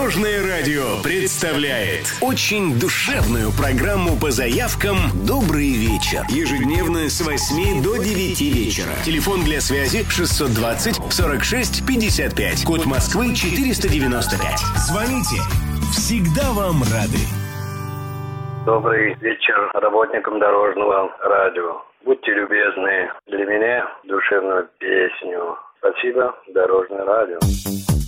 Дорожное радио представляет очень душевную программу по заявкам «Добрый вечер». Ежедневно с 8 до 9 вечера. Телефон для связи 620 46 55. Код Москвы 495. Звоните. Всегда вам рады. Добрый вечер работникам Дорожного радио. Будьте любезны, для меня душевную песню. Спасибо, Дорожное радио.